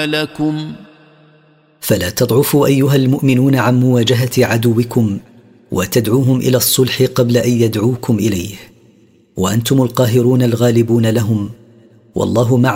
لكم. فلا تضعفوا أيها المؤمنون عن مواجهة عدوكم وتدعوهم إلى الصلح قبل أن يدعوكم إليه، وأنتم القاهرون الغالبون لهم، والله مع